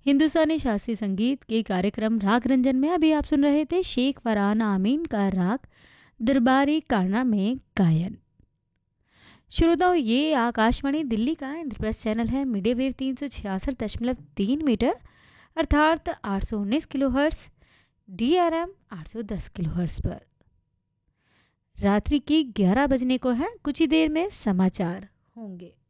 हिंदुस्तानी शास्त्रीय संगीत के कार्यक्रम राग रंजन में अभी आप सुन रहे थे शेख फरहान आमीन का राग दरबारी काना में गायन। श्रोताओं, ये आकाशवाणी दिल्ली का इंद्रप्रस्थ चैनल है। मीडिया वेव 366.3 मीटर अर्थात 819 किलोहर्ट्ज, DRM 810 किलोहर्ट्ज पर। रात्रि की 11 बजने को है, कुछ ही देर में समाचार होंगे।